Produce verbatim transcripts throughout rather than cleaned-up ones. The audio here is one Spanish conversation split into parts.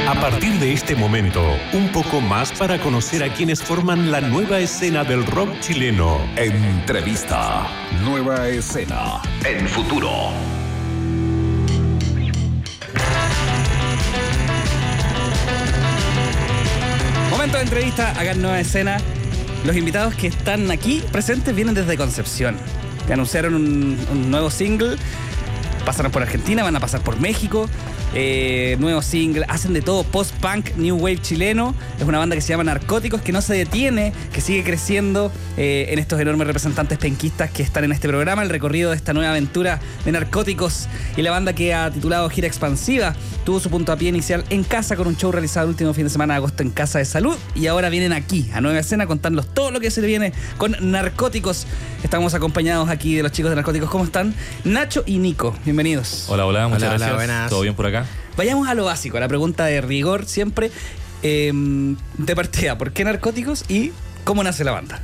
A partir de este momento, un poco más para conocer a quienes forman la nueva escena del rock chileno. Entrevista. Nueva escena. En Futuro. Momento de entrevista, acá en Nueva Escena. Los invitados que están aquí presentes vienen desde Concepción. Que anunciaron un, un nuevo single. Pasaron por Argentina, van a pasar por México. Eh, nuevo single, hacen de todo, post-punk, new wave chileno. Es una banda que se llama Narcóticos, que no se detiene, que sigue creciendo eh, en estos enormes representantes penquistas que están en este programa. El recorrido de esta nueva aventura de Narcóticos y la banda que ha titulado Gira Expansiva tuvo su puntapié inicial en casa con un show realizado el último fin de semana de agosto en Casa de Salud, y ahora vienen aquí a Nueva Escena a contarnos todo lo que se le viene con Narcóticos. Estamos acompañados aquí de los chicos de Narcóticos. ¿Cómo están? Nacho y Nico, bienvenidos. Hola, hola, muchas hola, gracias. Hola, buenas. ¿Todo bien por acá? Vayamos a lo básico, a la pregunta de rigor siempre. Eh, de partida, ¿por qué Narcóticos y cómo nace la banda?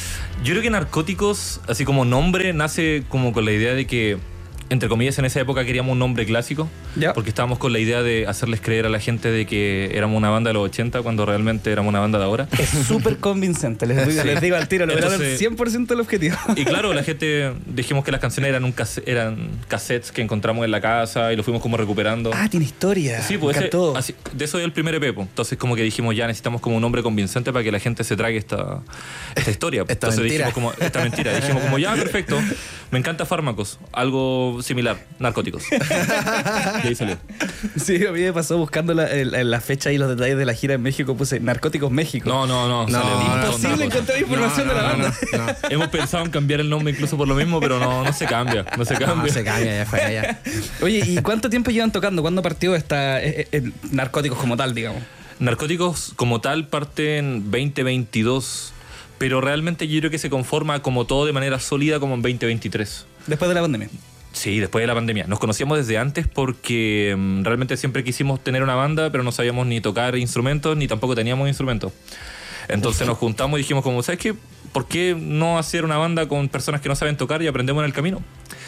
Yo creo que Narcóticos, así como nombre, nace como con la idea de que, entre comillas, en esa época queríamos un nombre clásico, ¿Ya? Porque estábamos con la idea de hacerles creer a la gente de que éramos una banda de los ochenta cuando realmente éramos una banda de ahora. Es súper convincente, les digo, Sí. les digo al tiro, lograron Entonces, cien por ciento el objetivo. Y claro, la gente, dijimos que las canciones eran, un case- eran cassettes que encontramos en la casa y lo fuimos como recuperando. Ah, tiene historia. Sí, pues Me ese, encantó. así, de eso es el primer E P, pues. Entonces como que dijimos, ya necesitamos como un nombre convincente para que la gente se trague esta, esta historia. Esta Entonces mentira. dijimos como, esta mentira. Dijimos como, ya, perfecto. Me encanta Fármacos. Algo similar, Narcóticos. Y ahí salió. Sí, a mí me pasó buscando la, la, la fecha y los detalles de la gira en México, puse Narcóticos México. No, no, no. No, sale un montón de Imposible cosas. encontrar información No, de la no, banda. no, no. Hemos pensado en cambiar el nombre incluso por lo mismo, pero no, no se cambia. No se cambia. No, se cambia, ya fue, ya. Oye, ¿y cuánto tiempo llevan tocando? ¿Cuándo partió esta eh, eh, Narcóticos como tal, digamos? Narcóticos como tal parte en veinte veintidós, pero realmente yo creo que se conforma como todo de manera sólida como en veinte veintitrés. Después de la pandemia. Sí, después de la pandemia. Nos conocíamos desde antes porque um, realmente siempre quisimos tener una banda, pero no sabíamos ni tocar instrumentos, ni tampoco teníamos instrumentos. Entonces nos juntamos y dijimos como, ¿sabes qué? ¿Por qué no hacer una banda con personas que no saben tocar y aprendemos en el camino?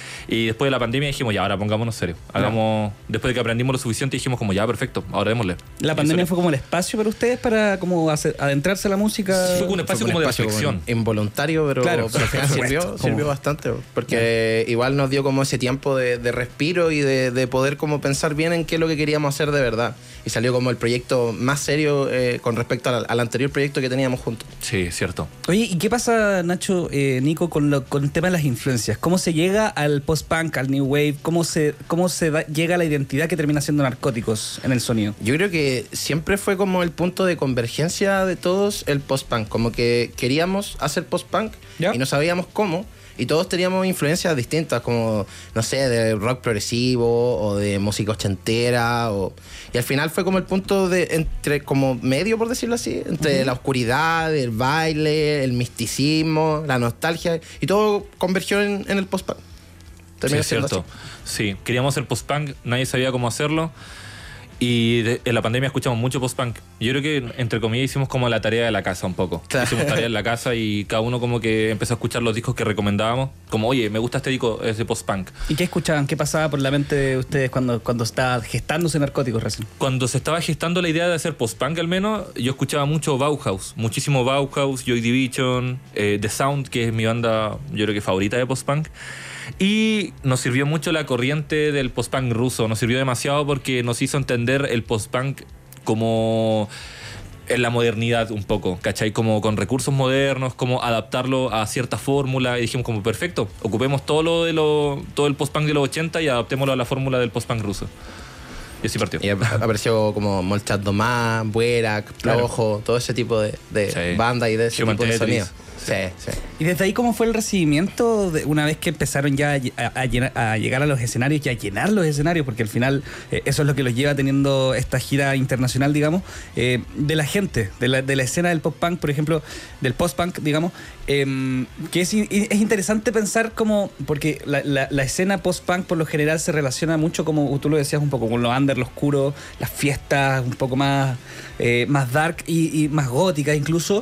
Y después de la pandemia dijimos, ya, ahora pongámonos serio. Hagamos, después de que aprendimos lo suficiente, dijimos como, ya, perfecto, ahora démosle. ¿La Y pandemia eso fue como el espacio para ustedes para como hacer- adentrarse a la música? Fue como un espacio Fue como un de espacio reflexión. como involuntario, pero, Claro, pero al final por sirvió, supuesto. sirvió Como- bastante. Porque igual nos dio como ese tiempo de, de respiro y de, de poder como pensar bien en qué es lo que queríamos hacer de verdad. Y salió como el proyecto más serio eh, con respecto al, al anterior proyecto que teníamos juntos. Sí, cierto. Oye, ¿y qué pasa, Nacho, eh, Nico, con, lo, con el tema de las influencias? ¿Cómo se llega al post-punk, al new wave? ¿Cómo se, cómo se da, llega a la identidad que termina siendo Narcóticos en el sonido? Yo creo que siempre fue como el punto de convergencia de todos el post-punk. Como que queríamos hacer post-punk ¿Ya? y no sabíamos cómo. Y todos teníamos influencias distintas, como, no sé, de rock progresivo o de música ochentera. O... Y al final fue como el punto de, entre, como medio, por decirlo así, entre uh-huh. la oscuridad, el baile, el misticismo, la nostalgia. Y todo convergió en, en el post-punk. Sí, es cierto. Sí, queríamos hacer post-punk, nadie sabía cómo hacerlo. Y de, en la pandemia escuchamos mucho post-punk. Yo creo que, entre comillas, hicimos como la tarea de la casa un poco. Claro. Hicimos tarea en la casa y cada uno como que empezó a escuchar los discos que recomendábamos. Como, oye, me gusta este disco, es de post-punk. ¿Y qué escuchaban? ¿Qué pasaba por la mente de ustedes cuando, cuando estaba gestándose Narcóticos recién? Cuando se estaba gestando la idea de hacer post-punk al menos, yo escuchaba mucho Bauhaus. Muchísimo Bauhaus, Joy Division, eh, The Sound, que es mi banda, yo creo que favorita de post-punk. Y nos sirvió mucho la corriente del post-punk ruso, nos sirvió demasiado porque nos hizo entender el post-punk como en la modernidad un poco, ¿cachai? Como con recursos modernos, como adaptarlo a cierta fórmula y dijimos como perfecto, ocupemos todo lo de lo, todo el post-punk de los ochenta y adaptémoslo a la fórmula del post-punk ruso. Y así partió. Y apareció como Molchat Domá, Buerak, Plojo, claro. todo ese tipo de, de sí. banda y de ese Human tipo de sonido. Sí, sí. ¿Y desde ahí cómo fue el recibimiento de una vez que empezaron ya a, a, llenar, a llegar a los escenarios y a llenar los escenarios? Porque al final eh, eso es lo que los lleva teniendo esta gira internacional, digamos, eh, de la gente, de la, de la escena del pop-punk, por ejemplo, del post-punk, digamos, eh, que es, es interesante pensar como, porque la, la, la escena post-punk por lo general se relaciona mucho, como tú lo decías, un poco con lo under, lo oscuro, las fiestas un poco más, eh, más dark y, y más góticas incluso.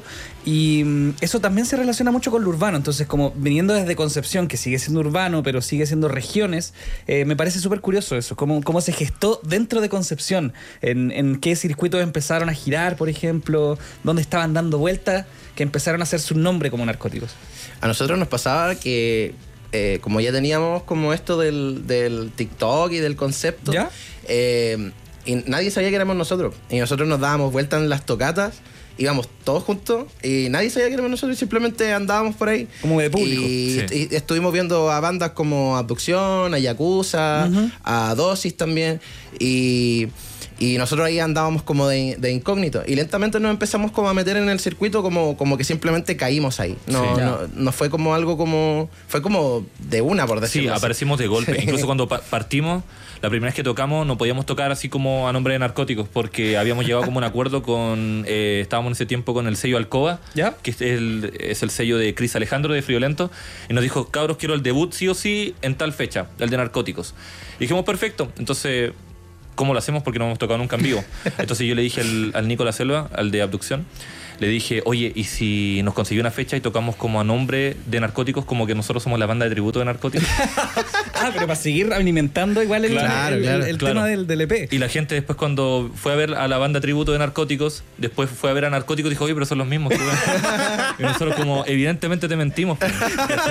Y mm, eso también se relaciona mucho con lo urbano. Entonces, como viniendo desde Concepción, que sigue siendo urbano, pero sigue siendo regiones, eh, me parece súper curioso eso. Cómo, cómo se gestó dentro de Concepción. En, en qué circuitos empezaron a girar, por ejemplo. Dónde estaban dando vueltas, que empezaron a hacer su nombre como Narcóticos. A nosotros nos pasaba que, eh, como ya teníamos como esto del, del TikTok y del concepto, ¿Ya? Eh, y nadie sabía que éramos nosotros. Y nosotros nos dábamos vueltas en las tocatas, íbamos todos juntos y nadie sabía que éramos nosotros y simplemente andábamos por ahí. Como de público. Y, Sí. y estuvimos viendo a bandas como Abducción, a Yakuza, Ujú. a Dosis también. Y... Y nosotros ahí andábamos como de, de incógnito. Y lentamente nos empezamos como a meter en el circuito como, como que simplemente caímos ahí. No, Sí. no, no fue como algo como... Fue como de una, por Sí, decirlo así. aparecimos de golpe. Sí. Incluso cuando pa- partimos, la primera vez que tocamos no podíamos tocar así como a nombre de Narcóticos porque habíamos llegado como un acuerdo con... Eh, estábamos en ese tiempo con el sello Alcoba, ¿Ya? que es el, es el sello de Cris Alejandro de Friolento, y nos dijo, cabros, quiero el debut sí o sí en tal fecha, el de Narcóticos. Y dijimos, perfecto. Entonces, ¿cómo lo hacemos? Porque no hemos tocado nunca en vivo. Entonces yo le dije al, al Nico La Selva, al de Abducción, le dije, oye, ¿y si nos consiguió una fecha y tocamos como a nombre de Narcóticos, como que nosotros somos la banda de tributo de Narcóticos? Ah, pero para seguir alimentando igual el, Claro, el- claro, el- el claro. tema del, del E P. Y la gente después cuando fue a ver a la banda tributo de Narcóticos, después fue a ver a Narcóticos y dijo, oye, pero son los mismos. qué bueno". Y nosotros como, evidentemente te mentimos. pues.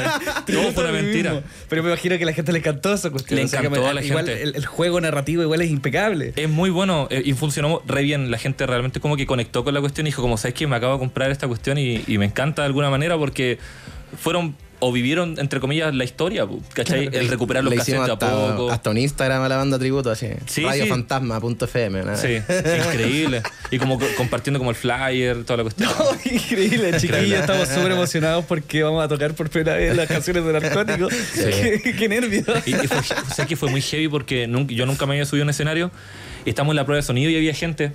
Todo fue una mentira. Pero me imagino que a la gente le encantó esa cuestión. Le O sea, que encantó me- a la igual gente. El, el juego narrativo igual es impecable. Es muy bueno eh, y funcionó re bien. La gente realmente como que conectó con la cuestión y dijo, como, ¿sabes qué? Me acabo de comprar esta cuestión y, y me encanta de alguna manera porque fueron o vivieron, entre comillas, la historia, pu, ¿cachai? El recuperar los Le cassettes hicimos de a hasta, poco. hasta un Instagram a la banda tributo, así. Sí, radio sí. fantasma punto f m. ¿no? Sí, increíble. Y como co- compartiendo como el flyer, toda la cuestión. Oh, increíble, chiquillos. Estamos súper emocionados porque vamos a tocar por primera vez las canciones de Narcóticos. qué, qué nervios. Y, y fue, o sea, que fue muy heavy porque nunca- yo nunca me había subido a un escenario y estamos en la prueba de sonido y había gente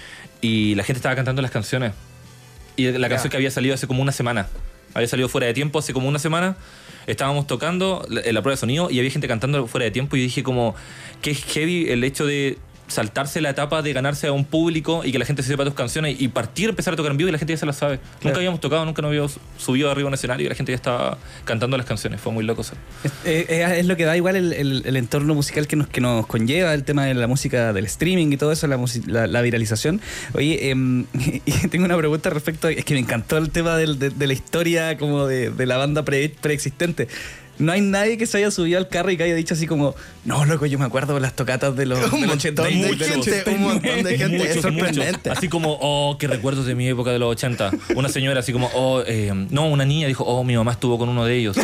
y la gente estaba cantando las canciones. Y la canción que había salido hace como una semana. Había salido fuera de tiempo hace como una semana. Estábamos tocando la- en la prueba de sonido y había gente cantando fuera de tiempo y yo dije como que es heavy el hecho de saltarse la etapa de ganarse a un público y que la gente se sepa tus canciones y partir, empezar a tocar en vivo y la gente ya se las sabe. Nunca habíamos tocado, nunca nos habíamos subido arriba a un escenario y la gente ya estaba cantando las canciones. Fue muy loco eso. Es, es- es lo que da igual el, el- el entorno musical que nos, que nos conlleva, el tema de la música del streaming y todo eso, la, musi- la, la viralización. Oye, em, y tengo una pregunta respecto a, es que me encantó el tema del- de, de la historia como de, de la banda pre- preexistente. No hay nadie que se haya subido al carro y que haya dicho así como, no, loco, yo me acuerdo de las tocatas de los, Un del montón ochenta de y gente, del un ochenta y montón nueve. de gente. Es Muchos, sorprendente. muchos. Así como, oh, qué recuerdos de mi época de los ochenta. Una señora así como, oh, eh, no, una niña dijo, oh, mi mamá estuvo con uno de ellos.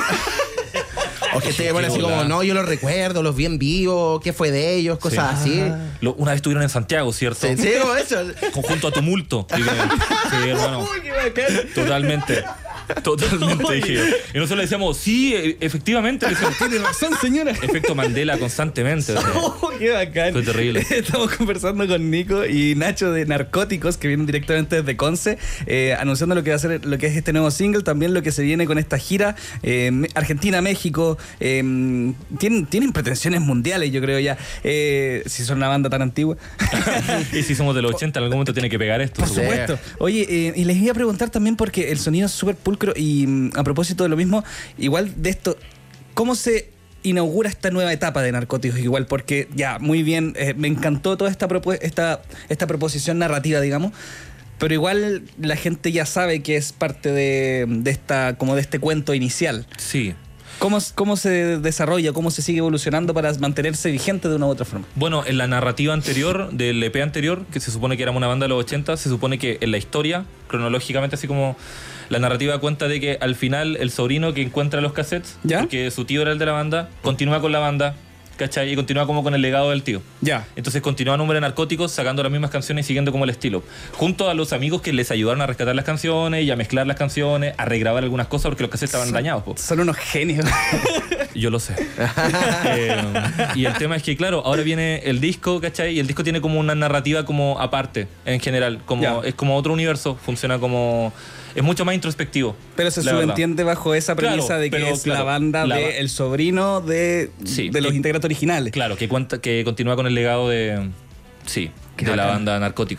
O gente que pone así Qué como, volada. no, yo los recuerdo, los vi en vivo, ¿qué fue de ellos? Cosas Sí. así. Lo- una vez estuvieron en Santiago, ¿cierto? Sí, sí, como eso. Conjunto a tumulto. Dije, sí, hermano. Uy, qué bacán. Totalmente. Totalmente, dije yo. Y nosotros le decíamos, sí, e- efectivamente. Le decíamos, Tiene razón, señora. efecto Mandela constantemente. o sea. Oh, qué bacán. Fue terrible. Estamos conversando con Nico y Nacho de Narcóticos, que vienen directamente desde Conce, eh, anunciando lo que va a ser lo que es este nuevo single, también lo que se viene con esta gira eh, Argentina, México. eh, tienen, tienen pretensiones mundiales, yo creo ya. Eh, si son una banda tan antigua. Y si somos de los ochenta, en algún momento tiene que pegar esto. Por supongo. supuesto. Oye, eh, y les iba a preguntar también porque el sonido es súper pulcro y mm, a propósito de lo mismo, igual de esto, ¿cómo se inaugura esta nueva etapa de Narcóticos? Igual, porque ya, muy bien, eh, me encantó toda esta, propu- esta, esta proposición narrativa, digamos, pero igual la gente ya sabe que es parte de, de esta, como de este cuento inicial. Sí. ¿Cómo, ¿Cómo se desarrolla, cómo se sigue evolucionando para mantenerse vigente de una u otra forma? Bueno, en la narrativa anterior, del E P anterior, que se supone que éramos una banda de los ochenta, se supone que en la historia, cronológicamente, así como la narrativa cuenta de que al final el sobrino que encuentra los cassettes, ¿Ya? porque su tío era el de la banda, continúa con la banda, ¿cachai? Y continúa como con el legado del tío. Ya. Entonces continúa a nombre de Narcóticos, sacando las mismas canciones y siguiendo como el estilo. Junto a los amigos que les ayudaron a rescatar las canciones y a mezclar las canciones, a regrabar algunas cosas porque los cassettes estaban dañados, po. Son unos genios. Yo lo sé. Eh, y el tema es que, claro, ahora viene el disco, ¿cachai? Y el disco tiene como una narrativa como aparte, en general. Como, Ya. es como otro universo, funciona como... Es mucho más introspectivo. Pero se la verdad. subentiende bajo esa premisa Claro, de que pero, es claro, la banda la del ba- el sobrino de, Sí, de los que- integrantes originales. Claro, que, cuenta, que continúa con el legado de... Sí, Qué de la bacán. banda Narcóticos.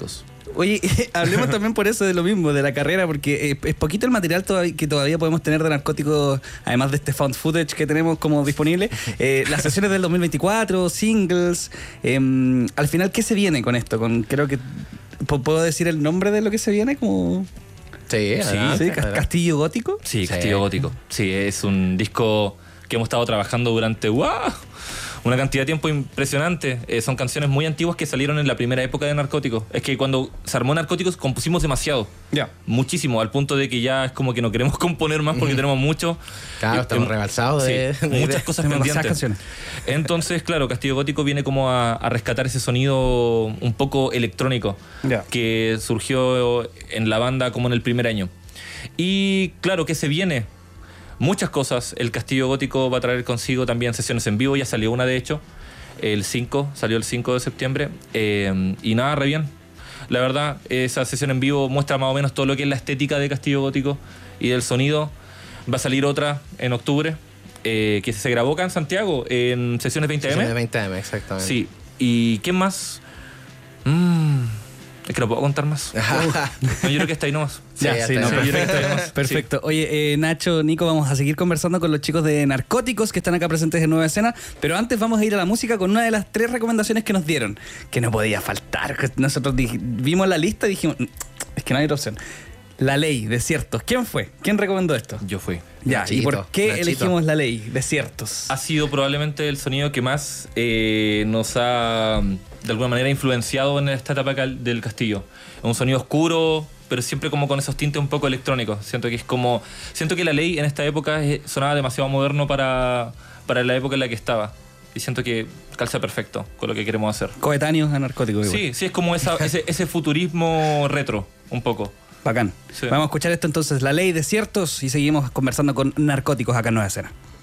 Oye, hablemos también por eso de lo mismo, de la carrera, porque es, es poquito el material todavía, que todavía podemos tener de Narcóticos, además de este found footage que tenemos como disponible. Eh, las sesiones del dos mil veinticuatro, singles. Eh, al final, ¿qué se viene con esto? Con, creo que ¿puedo decir el nombre de lo que se viene? Como... Sí, Sí, adelante, sí, adelante. Castillo Gótico. Sí, Sí. Castillo Gótico. Sí, es un disco que hemos estado trabajando durante ¡guau! Una cantidad de tiempo impresionante. Eh, son canciones muy antiguas que salieron en la primera época de Narcóticos. Es que cuando se armó Narcóticos compusimos demasiado. Ya. Muchísimo, al punto de que ya es como que no queremos componer más porque tenemos mucho. Claro, Y- estamos em, rebalsados de, sí, de muchas ideas. cosas Tenemos demasiadas pendientes. canciones. Entonces, claro, Castillo Gótico viene como a, a rescatar ese sonido un poco electrónico Ya. que surgió en la banda como en el primer año. Y claro, ¿qué se viene? Muchas cosas. El Castillo Gótico va a traer consigo también sesiones en vivo. Ya salió una, de hecho. El cinco, salió el cinco de septiembre. Eh, y nada, re bien. La verdad, esa sesión en vivo muestra más o menos todo lo que es la estética de Castillo Gótico y del sonido. Va a salir otra en octubre, eh, que se grabó acá en Santiago, en sesiones veinte Sesiones eme. veinte eme, exactamente. Sí. ¿Y qué más? Mm, es que no puedo contar más. No, yo creo que está ahí nomás. Ya, Sí, sí, está no, bien. Yo creo que está ahí nomás. Perfecto. Oye, eh, Nacho, Nico, vamos a seguir conversando con los chicos de Narcóticos que están acá presentes en Nueva Escena, pero antes vamos a ir a la música con una de las tres recomendaciones que nos dieron, que no podía faltar. Nosotros dij- vimos la lista y dijimos, "Mm, es que no hay otra opción". La Ley, Desiertos. ¿Quién fue? ¿Quién recomendó esto? Yo fui. Ya, ¿y por Nachito, qué Nachito. elegimos La Ley, Desiertos? Ha sido probablemente el sonido que más eh, nos ha, de alguna manera, influenciado en esta etapa cal- del castillo. Es un sonido oscuro, pero siempre como con esos tintes un poco electrónicos. Siento que es como... Siento que La Ley en esta época es- sonaba demasiado moderno para, para la época en la que estaba. Y siento que calza perfecto con lo que queremos hacer. Coetáneos a Narcóticos. igual. Sí, sí, es como esa, ese, ese futurismo retro, un poco. Bacán. Sí. Vamos a escuchar esto entonces, La Ley, Desiertos, y seguimos conversando con Narcóticos acá en Nueva Escena.